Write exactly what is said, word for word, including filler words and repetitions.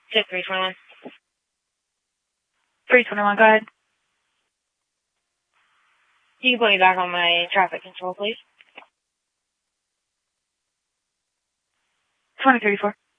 Check three twenty-one. three twenty-one, go ahead. You can put me back on my traffic control, please. twenty thirty-four.